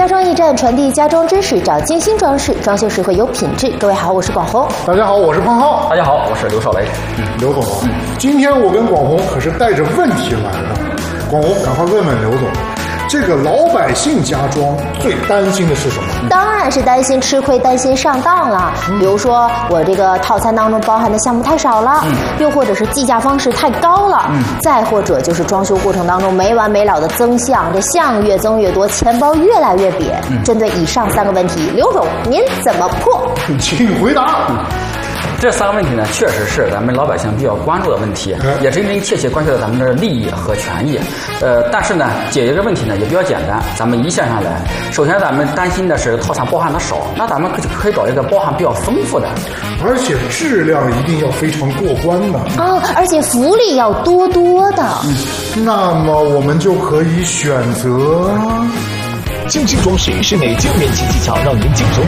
装驿站传递家装知识，找精心装饰，装修时会有品质。各位好，我是广红。 大家好，我是彭浩。 大家好，我是刘少雷。 刘总，今天我跟广红可是带着问题来的。广红，赶快问问刘总，这个老百姓家装最担心的是什么？ 当然是担心吃亏，担心上当了。比如说我这个套餐当中包含的项目太少了，又或者是计价方式太高了，再或者就是装修过程当中没完没了的增项，这项越增越多，钱包越来越瘪。针对以上3个问题，刘总您怎么破？ 请回答。 这3个问题呢，确实是咱们老百姓比较关注的问题，也真真切切关系到咱们的利益和权益。但是呢，解决这个问题呢也比较简单，咱们一线上来。首先，咱们担心的是套餐包含的少，那咱们可以找一个包含比较丰富的， 而且质量一定要非常过关的而且福利要多多的。 那么我们就可以选择。 精心装饰室内净面积技巧，让您节省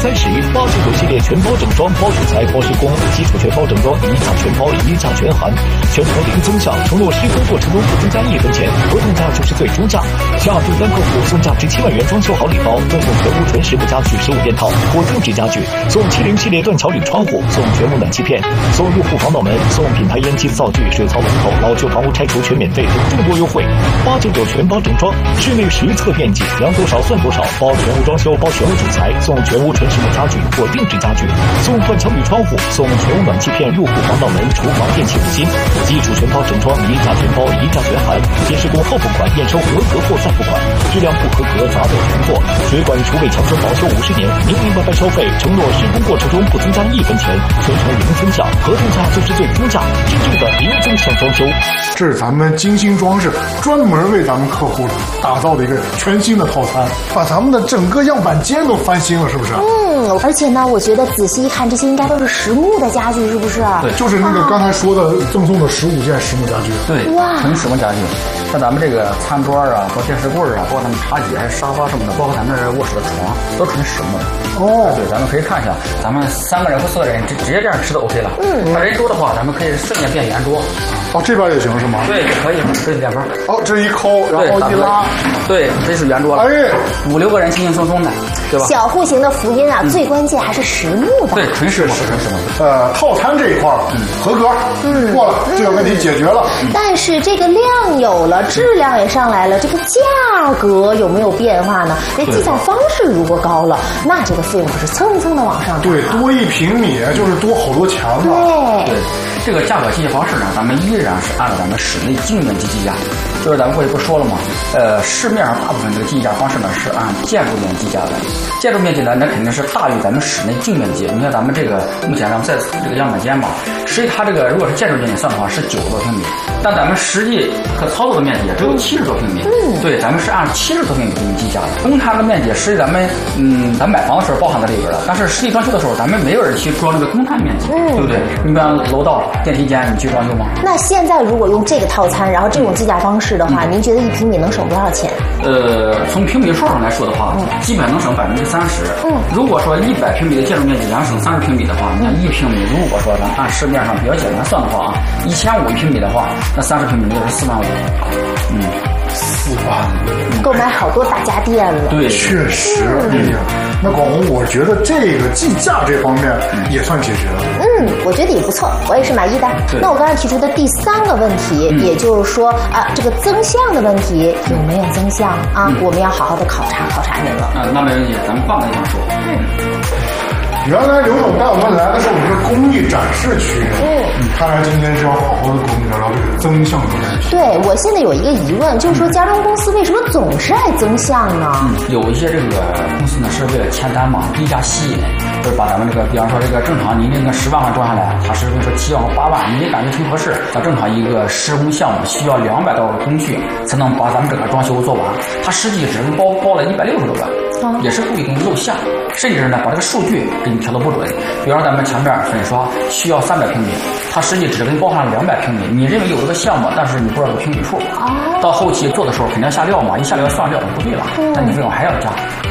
30%。899系列全包整装，包水材、包施工，基础全包整装，一价全包，一价全含，全程零增项，承诺施工过程中不增加1分钱，合同价就是最终价。下订单客户送价值7万元装修好礼包，赠送全屋纯实木家具15件套或定制家具，送70系列断桥铝窗户，送全屋暖气片，送入户防盗门，送品牌烟机灶具、水槽龙头，老旧房屋拆除全免费等众多优惠。899全包整装，室内实测面积量多少算多少，包全屋装修，包全屋主材，送全屋纯实木家具或定制家具，送断桥铝窗户，送全屋暖气片、入户防盗门、厨房电器5金，基础全包整装，一价全包，一价全含，先施工后付款，验收合格后再付款，质量不合格砸掉全货。水管厨卫墙身保修50年，明明白白收费，承诺施工过程中不增加1分钱，全程零增项，合同价就是最终价，真正的零增项装修。 这是咱们精心装饰专门为咱们客户打造的一个全新的套餐，把咱们的整个样板间都翻新了，是不是？ 而且呢，我觉得仔细一看，这些应该都是实木的家具，是不是？ 对， 就是那个刚才说的赠送的15件实木家具。 对，纯实木家具。像咱们这个餐桌啊，包括电视柜啊，包括咱们茶几、沙发什么的，包括咱们卧室的床，都纯实木的。对，咱们可以看一下，咱们3个人或4个人直接这样吃都 OK 了。那人多的话，咱们可以瞬间变圆桌。 这边也行是吗？ 对，也可以，这2边。 这一抠，然后一拉， 对，这是圆桌了。5、6个人轻轻松松的，对吧？ 小户型的福音啊，最关键还是实木的。 对，纯实木，纯实木。 套餐这一块合格，过了，这个问题解决了。 但是这个量有了，质量也上来了，这个价格有没有变化呢？这计价方式如果高了，那这个费用可是蹭蹭的往上涨。 对，多1平米就是多好多钱了。 对，这个价格计价方式呢，咱们依然是按照咱们室内净面积计价。就是咱们过去不说了吗？市面上大部分这个计价方式呢是按建筑面积计价的。建筑面积呢，那肯定是大于咱们室内净面积。你看咱们这个目前咱们在这个样板间吧，实际它这个如果是建筑面积算的话是90多平米，但咱们实际可操作的面积也只有70多平米。对，咱们是按70多平米给你计价的。公摊的面积实际咱们咱买房的时候包含在里边了，但是实际装修的时候咱们没有人去装这个公摊面积，对不对？你比方楼道、电梯间，你去装修吗？ 那现在如果用这个套餐，然后这种计价方式的话，您觉得1平米能省多少钱？ 从平米数上来说的话，基本能省30%。如果说100平米的建筑面积，咱省30平米的话，你看1平米，如果说咱按市面上比较简单算的话，1500平米的话，那30平米就是4万5。 4万， 购买好多大家电了。 对， 确实。那广红，我觉得这个计价这方面也算解决了。 我觉得也不错，我也是满意的。那我刚才提出的第3个问题，也就是说这个增项的问题有没有增项啊？我们要好好的考察您了。 那没问题，咱们换个地方说。 原来刘总带我们来的是我们的工艺展示区，看来今天是要好好的跟我们聊聊这个增项的问题。 对，我现在有一个疑问，就是说家装公司为什么总是爱增项呢？ 有一些这个公司呢是为了签单嘛，低价吸引，就是把咱们这个，比方说这个正常您那个10万块装下来，他是说7万或8万，你感觉挺合适，那正常一个施工项目需要200多个工序才能把咱们整个装修做完，他实际只是包了160多万。也是故意给你露馅，甚至呢把这个数据给你调得不准。比方说咱们墙面粉刷需要300平米，它实际只给你包含了200平米。你认为有这个项目，但是你不知道这个平米数，到后期做的时候肯定要下料嘛，一下料算料不对了，那你费用还要加。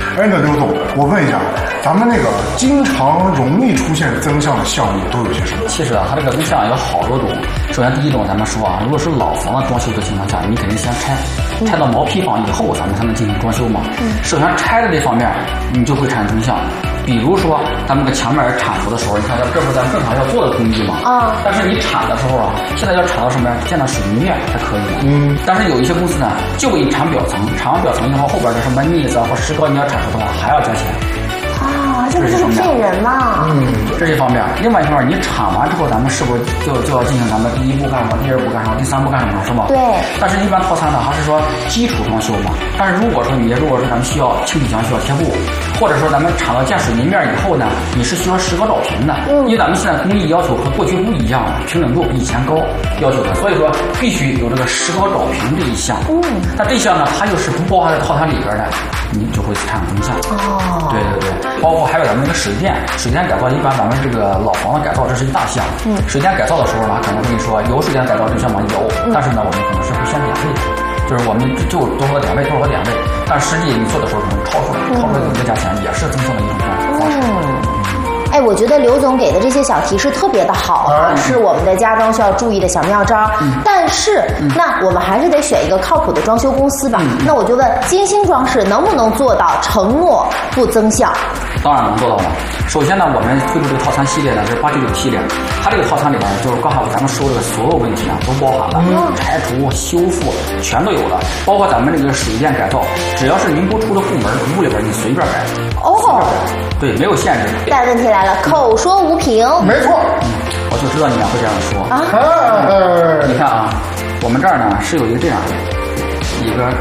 哎，那刘总，我问一下，咱们那个经常容易出现增项的项目都有些什么？ 其实啊，它这个增项有好多种。首先第一种，咱们说啊，如果是老房子装修的情况下，你肯定先拆到毛坯房以后，咱们才能进行装修嘛。首先拆的这方面，你就会产生增项。比如说，咱们这个墙面铲除的时候，你看这不是咱们正常要做的工艺嘛？啊。但是你铲的时候啊，现在要铲到什么呀？见到水泥面才可以的。但是有一些公司呢，就给你铲表层，铲完表层以后，后边的什么腻子啊或石膏，你要铲除的话，还要加钱。 啊，这不是骗人吗？ 这是一方面。另外一方面，你铲完之后，咱们是不是就要进行咱们第一步干什么，第二步干什么，第三步干什么，是吗？ 对。 但是一般套餐呢，还是说基础装修嘛。但是如果说咱们需要清洗墙需要贴布，或者说咱们铲到见水泥面以后呢，你是需要石膏找平的。因为咱们现在工艺要求和过去不一样了，平整度比以前高要求的，所以说必须有这个石膏找平这一项。那这项呢，它又是不包含在套餐里边的，你就会产生增项。哦。对对对。包括还有咱们那个水电改造，一般咱们这个老房子改造这是一大项。水电改造的时候呢，可能跟你说有水电改造这项吗？有，但是呢，我们可能是会先点位的，就是我们就多少个点位，但实际你做的时候可能超出了这个价钱，也是增项的一种方式。 哎，我觉得刘总给的这些小提示特别的好啊，是我们的家装需要注意的小妙招。但是，那我们还是得选一个靠谱的装修公司吧。那我就问，金星装饰能不能做到承诺不增项？ 当然能做到了。首先呢，我们推出这个套餐系列呢，就是896系列，它这个套餐里边就是刚才咱们说这个所有问题啊，都包含了，拆除、修复全都有了，包括咱们这个水电改造，只要是您不出的部门屋里边，你随便改。哦，对，没有限制。 但问题来了，口说无凭。 没错， 我就知道你俩会这样说啊。你看啊，我们这儿呢是有一个这样的一个。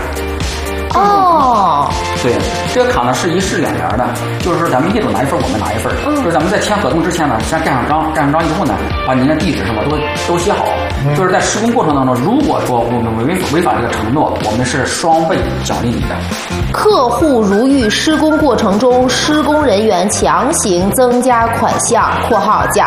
对，这个卡呢是1式2联的，就是说咱们业主拿一份，我们拿一份。就是咱们在签合同之前呢，先盖上章，盖上章以后呢，把您的地址什么都写好。就是在施工过程当中，如果说我们违反这个承诺，我们是双倍奖励你的。 客户如遇施工过程中施工人员强行增加款项（括号甲